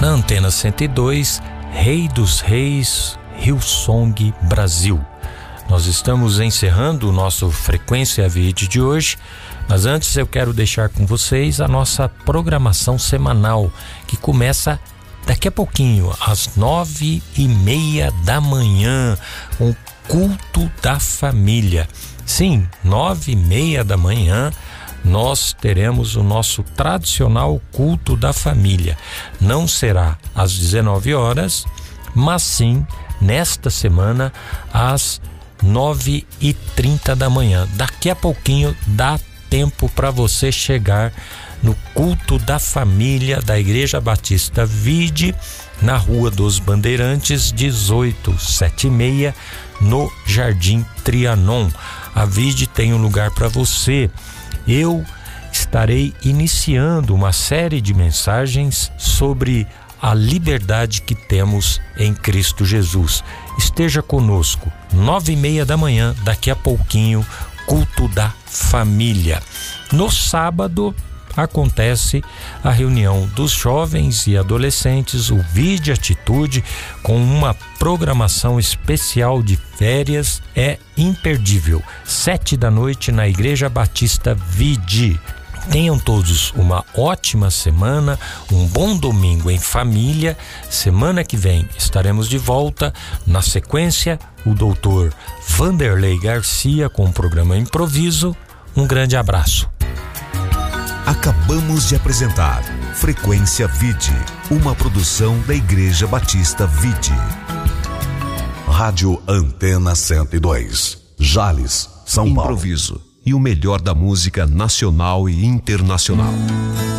na Antena 102, Rei dos Reis, Hillsong Brasil. Nós estamos encerrando o nosso Frequência Vide de hoje, mas antes eu quero deixar com vocês a nossa programação semanal, que começa daqui a pouquinho, às 9:30 da manhã, com o Culto da Família. Sim, 9:30 da manhã, nós teremos o nosso tradicional Culto da Família. Não será às 19 horas, mas sim, nesta semana, às 9:30 da manhã. Daqui a pouquinho dá tempo para você chegar no Culto da Família da Igreja Batista Vide, na Rua dos Bandeirantes, 1876, no Jardim Trianon. A Vide tem um lugar para você. Eu estarei iniciando uma série de mensagens sobre a liberdade que temos em Cristo Jesus. Esteja conosco, 9:30 da manhã, daqui a pouquinho, Culto da Família. No sábado acontece a reunião dos jovens e adolescentes, o Vide Atitude, com uma programação especial de férias. É imperdível, 7 da noite na Igreja Batista Vide. Tenham todos uma ótima semana, um bom domingo em família. Semana que vem estaremos de volta. Na sequência, o doutor Vanderlei Garcia com o programa Improviso. Um grande abraço. Acabamos de apresentar Frequência Vide, uma produção da Igreja Batista Vide. Rádio Antena 102, Jales, São Paulo. Improviso e o melhor da música nacional e internacional.